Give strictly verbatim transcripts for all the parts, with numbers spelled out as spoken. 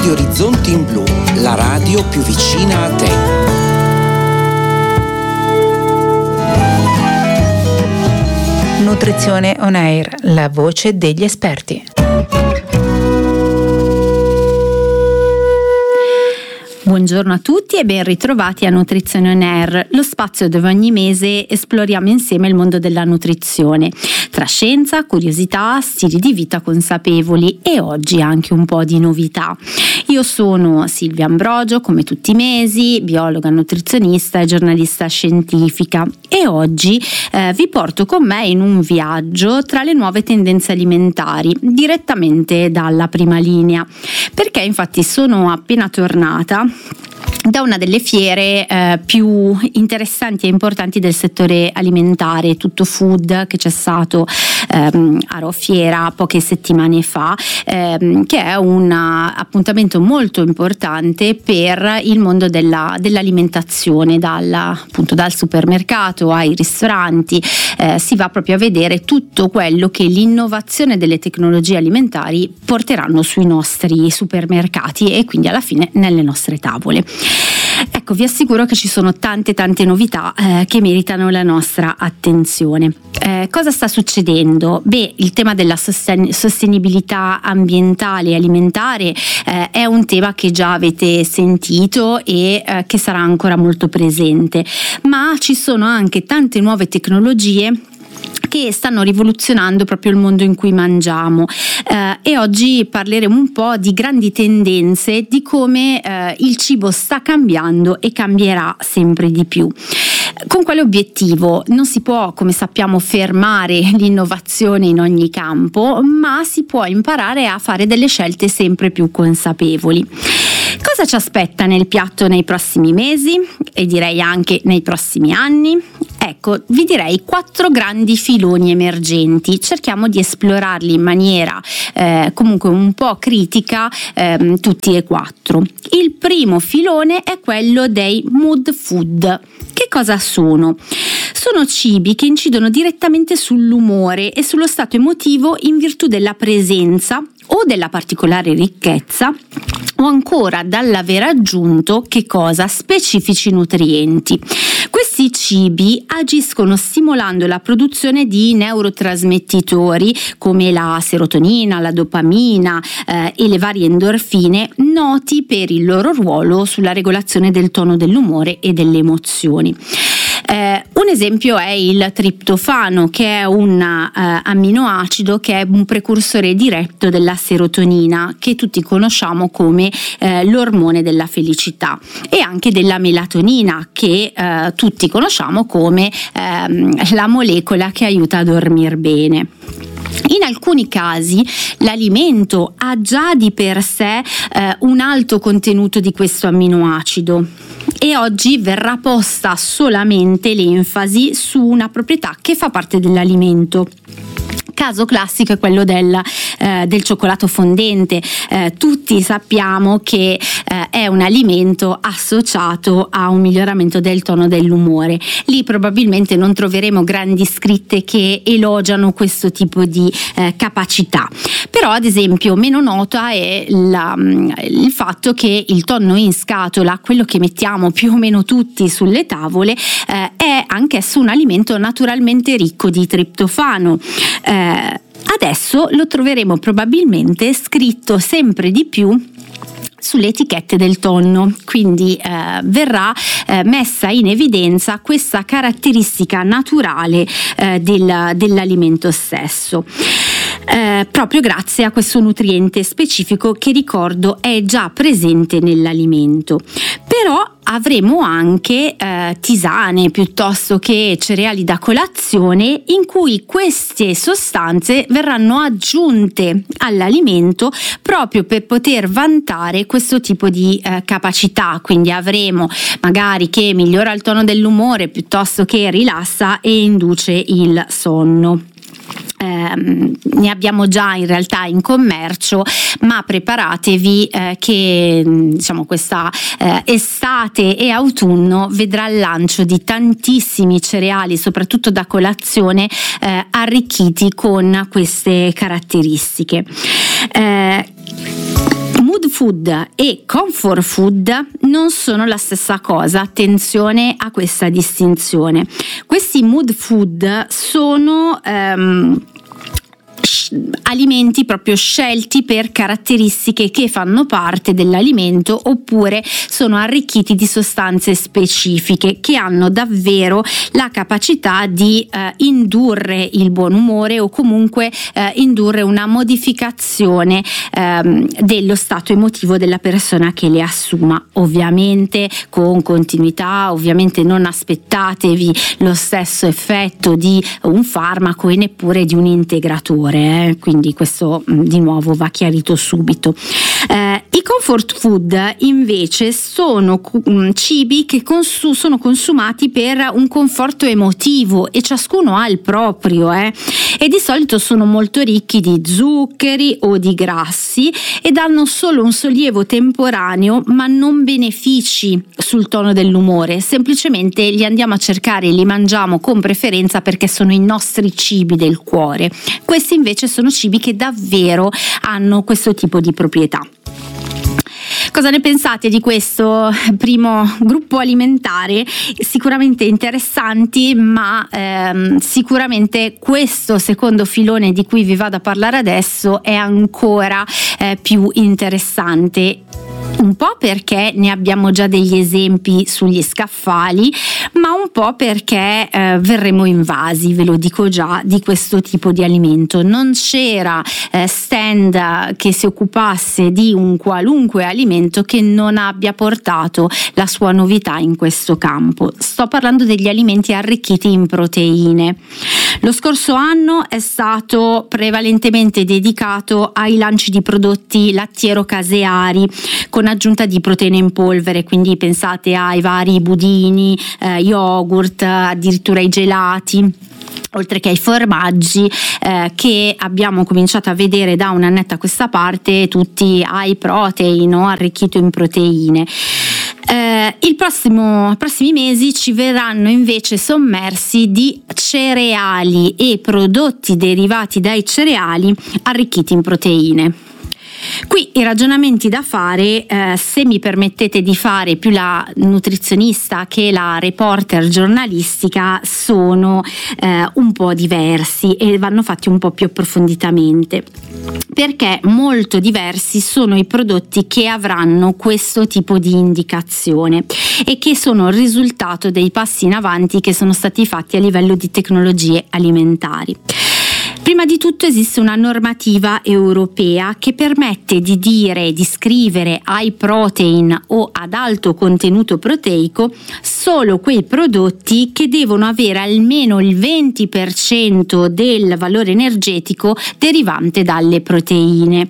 Radio Orizzonti in Blu, la radio più vicina a te. Nutrizione On Air, la voce degli esperti. Buongiorno a tutti e ben ritrovati a Nutrizione On Air, lo spazio dove ogni mese esploriamo insieme il mondo della nutrizione, tra scienza, curiosità, stili di vita consapevoli e oggi anche un po' di novità. Io sono Silvia Ambrogio, come tutti i mesi, biologa, nutrizionista e giornalista scientifica, e oggi eh, vi porto con me in un viaggio tra le nuove tendenze alimentari, direttamente dalla prima linea, perché infatti sono appena tornata da una delle fiere eh, più interessanti e importanti del settore alimentare, Tutto Food, che c'è stato ehm, a Rho Fiera poche settimane fa, ehm, che è un appuntamento molto importante per il mondo della, dell'alimentazione, dal, appunto, dal supermercato ai ristoranti. Eh, si va proprio a vedere tutto quello che l'innovazione delle tecnologie alimentari porteranno sui nostri supermercati e quindi alla fine nelle nostre tavole. Ecco, vi assicuro che ci sono tante tante novità eh, che meritano la nostra attenzione. Eh, cosa sta succedendo? Beh, il tema della sosten- sostenibilità ambientale e alimentare eh, è un tema che già avete sentito e eh, che sarà ancora molto presente, ma ci sono anche tante nuove tecnologie che stanno rivoluzionando proprio il mondo in cui mangiamo eh, e oggi parleremo un po' di grandi tendenze, di come eh, il cibo sta cambiando e cambierà sempre di più. Con quale obiettivo? Non si può, come sappiamo, fermare l'innovazione in ogni campo, ma si può imparare a fare delle scelte sempre più consapevoli. Cosa ci aspetta nel piatto nei prossimi mesi e direi anche nei prossimi anni? Ecco, vi direi quattro grandi filoni emergenti. Cerchiamo di esplorarli in maniera eh, comunque un po' critica, eh, tutti e quattro. Il primo filone è quello dei mood food. Che cosa sono? Sono cibi che incidono direttamente sull'umore e sullo stato emotivo in virtù della presenza o della particolare ricchezza o ancora dall'aver aggiunto che cosa? Specifici nutrienti. Questi cibi agiscono stimolando la produzione di neurotrasmettitori come la serotonina, la dopamina eh, e le varie endorfine, noti per il loro ruolo sulla regolazione del tono dell'umore e delle emozioni. Eh, un esempio è il triptofano, che è un uh, amminoacido che è un precursore diretto della serotonina, che tutti conosciamo come eh, l'ormone della felicità, e anche della melatonina, che eh, tutti conosciamo come ehm, la molecola che aiuta a dormire bene. In alcuni casi l'alimento ha già di per sé eh, un alto contenuto di questo amminoacido e oggi verrà posta solamente l'enfasi su una proprietà che fa parte dell'alimento. Caso classico è quello del, eh, del cioccolato fondente. Eh, tutti sappiamo che eh, è un alimento associato a un miglioramento del tono dell'umore. Lì probabilmente non troveremo grandi scritte che elogiano questo tipo di eh, capacità. Però ad esempio meno nota è la, il fatto che il tonno in scatola, quello che mettiamo più o meno tutti sulle tavole, eh, è anch'esso un alimento naturalmente ricco di triptofano. Eh, adesso lo troveremo probabilmente scritto sempre di più sulle etichette del tonno, quindi eh, verrà eh, messa in evidenza questa caratteristica naturale eh, del, dell'alimento stesso. Eh, proprio grazie a questo nutriente specifico che, ricordo, è già presente nell'alimento. Però avremo anche eh, tisane piuttosto che cereali da colazione in cui queste sostanze verranno aggiunte all'alimento proprio per poter vantare questo tipo di eh, capacità. Quindi avremo magari che migliora il tono dell'umore piuttosto che rilassa e induce il sonno. Eh, ne abbiamo già in realtà in commercio, ma preparatevi eh, che diciamo questa eh, estate e autunno vedrà il lancio di tantissimi cereali, soprattutto da colazione, eh, arricchiti con queste caratteristiche. Eh, Mood food e comfort food non sono la stessa cosa, attenzione a questa distinzione. Questi mood food sono ehm, alimenti proprio scelti per caratteristiche che fanno parte dell'alimento, oppure sono arricchiti di sostanze specifiche che hanno davvero la capacità di eh, indurre il buon umore o comunque eh, indurre una modificazione ehm, dello stato emotivo della persona che le assuma, ovviamente con continuità. Ovviamente non aspettatevi lo stesso effetto di un farmaco e neppure di un integratore. Eh, quindi questo di nuovo va chiarito subito. Eh, I comfort food invece sono um, cibi che consu- sono consumati per un conforto emotivo, e ciascuno ha il proprio, eh, e di solito sono molto ricchi di zuccheri o di grassi e danno solo un sollievo temporaneo, ma non benefici sul tono dell'umore. Semplicemente li andiamo a cercare e li mangiamo con preferenza perché sono i nostri cibi del cuore. Questi invece sono cibi che davvero hanno questo tipo di proprietà. Cosa ne pensate di questo primo gruppo alimentare? Sicuramente interessanti, ma ehm, sicuramente questo secondo filone di cui vi vado a parlare adesso è ancora eh, più interessante. Un po' perché ne abbiamo già degli esempi sugli scaffali, ma un po' perché eh, verremo invasi, ve lo dico già, di questo tipo di alimento. Non c'era eh, stand che si occupasse di un qualunque alimento che non abbia portato la sua novità in questo campo. Sto parlando degli alimenti arricchiti in proteine. Lo scorso anno è stato prevalentemente dedicato ai lanci di prodotti lattiero-caseari con aggiunta di proteine in polvere, quindi pensate ai vari budini, eh, yogurt, addirittura ai gelati, oltre che ai formaggi eh, che abbiamo cominciato a vedere da un annetto a questa parte, tutti high protein o arricchito in proteine. Eh, il prossimo, i prossimi mesi ci verranno invece sommersi di cereali e prodotti derivati dai cereali arricchiti in proteine. Qui i ragionamenti da fare, eh, se mi permettete di fare più la nutrizionista che la reporter giornalistica, sono eh, un po' diversi e vanno fatti un po' più approfonditamente, perché molto diversi sono i prodotti che avranno questo tipo di indicazione e che sono il risultato dei passi in avanti che sono stati fatti a livello di tecnologie alimentari. Prima di tutto esiste una normativa europea che permette di dire, di scrivere high protein o ad alto contenuto proteico solo quei prodotti che devono avere almeno il venti per cento del valore energetico derivante dalle proteine.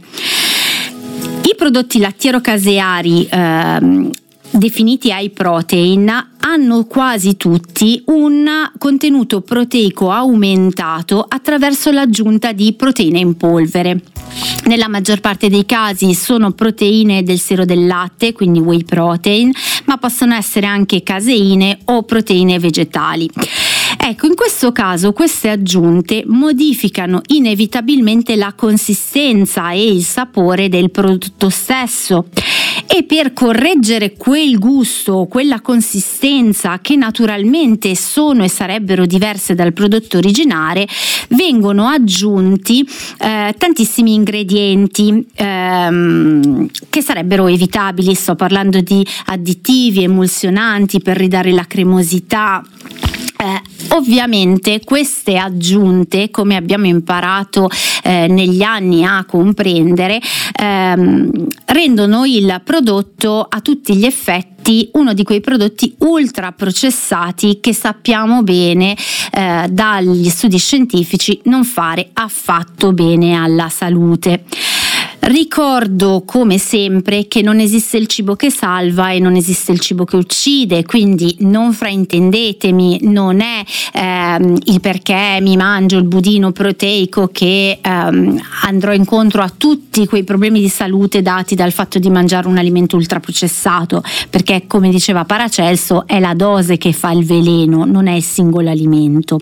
I prodotti lattiero-caseari ehm, definiti high protein hanno quasi tutti un contenuto proteico aumentato attraverso l'aggiunta di proteine in polvere. Nella maggior parte dei casi sono proteine del siero del latte, quindi whey protein, ma possono essere anche caseine o proteine vegetali. Ecco, in questo caso queste aggiunte modificano inevitabilmente la consistenza e il sapore del prodotto stesso, e per correggere quel gusto, quella consistenza che naturalmente sono e sarebbero diverse dal prodotto originale, vengono aggiunti eh, tantissimi ingredienti ehm, che sarebbero evitabili. Sto parlando di additivi, emulsionanti per ridare la cremosità. Eh, ovviamente queste aggiunte, come abbiamo imparato eh, negli anni a comprendere, ehm, rendono il prodotto a tutti gli effetti uno di quei prodotti ultra processati che sappiamo bene eh, dagli studi scientifici non fare affatto bene alla salute. Ricordo come sempre che non esiste il cibo che salva e non esiste il cibo che uccide, quindi non fraintendetemi, non è ehm, il perché mi mangio il budino proteico che ehm, andrò incontro a tutti quei problemi di salute dati dal fatto di mangiare un alimento ultraprocessato, perché come diceva Paracelso è la dose che fa il veleno, non è il singolo alimento.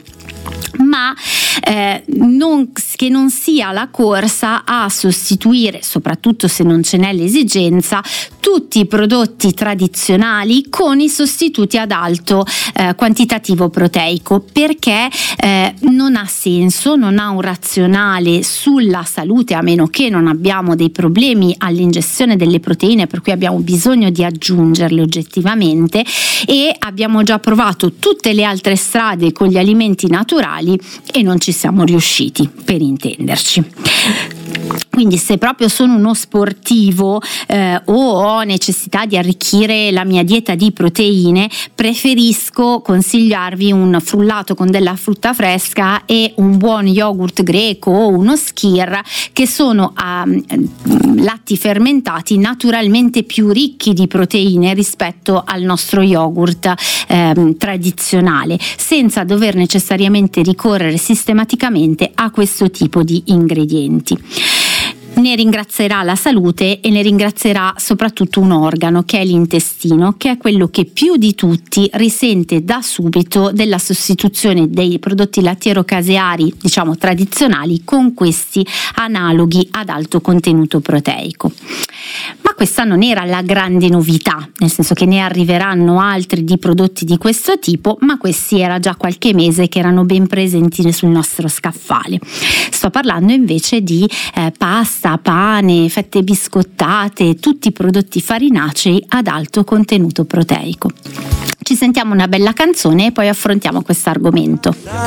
ma eh, non, che non sia la corsa a sostituire, soprattutto se non ce n'è l'esigenza, tutti i prodotti tradizionali con i sostituti ad alto eh, quantitativo proteico, perché eh, non ha senso, non ha un razionale sulla salute, a meno che non abbiamo dei problemi all'ingestione delle proteine per cui abbiamo bisogno di aggiungerle oggettivamente, e abbiamo già provato tutte le altre strade con gli alimenti naturali e non ci siamo riusciti, per intenderci. Quindi se proprio sono uno sportivo eh, o ho necessità di arricchire la mia dieta di proteine, preferisco consigliarvi un frullato con della frutta fresca e un buon yogurt greco o uno skyr, che sono eh, latti fermentati naturalmente più ricchi di proteine rispetto al nostro yogurt eh, tradizionale, senza dover necessariamente ricorrere sistematicamente a questo tipo di ingredienti. Ne ringrazierà la salute e ne ringrazierà soprattutto un organo, che è l'intestino, che è quello che più di tutti risente da subito della sostituzione dei prodotti lattiero-caseari, diciamo tradizionali, con questi analoghi ad alto contenuto proteico. Ma questa non era la grande novità, nel senso che ne arriveranno altri di prodotti di questo tipo, ma questi era già qualche mese che erano ben presenti sul nostro scaffale. Sto parlando invece di eh, pasta, pane, fette biscottate, tutti prodotti farinacei ad alto contenuto proteico. Ci sentiamo una bella canzone e poi affrontiamo questo argomento.